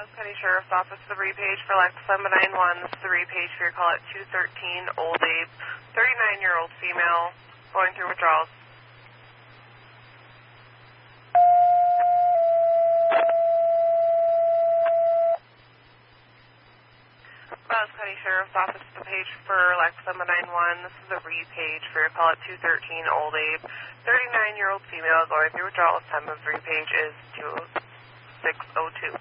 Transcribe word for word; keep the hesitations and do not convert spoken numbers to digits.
County Sheriff's Office, the repage for Lexa nine one. This is the repage for your call at two thirteen, Old Abe, thirty-nine-year-old female, going through withdrawals. Miles County Sheriff's Office, the page for Lexa nine one. This is the repage for your call at two thirteen, Old Abe, thirty-nine-year-old female, going through withdrawals. Time of repage is two six oh two.